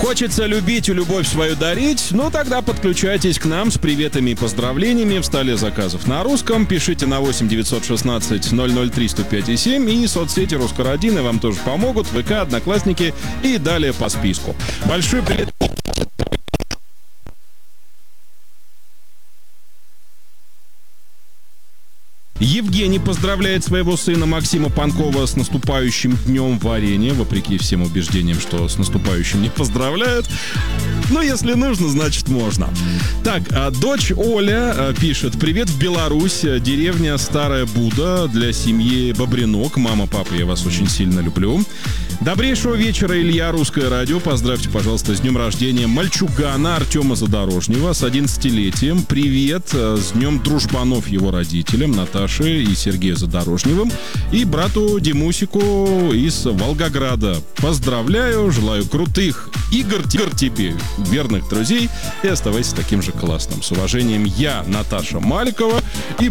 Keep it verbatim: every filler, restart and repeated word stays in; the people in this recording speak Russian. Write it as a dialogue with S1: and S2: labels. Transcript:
S1: Хочется любить и любовь свою дарить? Ну тогда подключайтесь к нам с приветами и поздравлениями в столе заказов на русском. Пишите на восемь девятьсот шестнадцать ноль ноль три сто пять и семь, и соцсети Русско-Родины вам тоже помогут. ВК, Одноклассники и далее по списку. Большой привет. Евгений поздравляет своего сына Максима Панкова с наступающим днем варенья, вопреки всем убеждениям, что с наступающим не поздравляют. Но если нужно, значит можно. Так, а дочь Оля а, пишет: привет в Беларусь, деревня Старая Буда, для семьи Бобринок. Мама, папа, я вас очень сильно люблю. Добрейшего вечера, Илья, Русское радио. Поздравьте, пожалуйста, с днем рождения мальчугана Артема Задорожнего с одиннадцатилетием. Привет с днем дружбанов его родителям Наташи и Сергея Задорожневым и брату Димусику из Волгограда. Поздравляю, желаю крутых игр, игр тебе, верных друзей, и оставайся таким же классным. С уважением, я, Наташа Маликова, и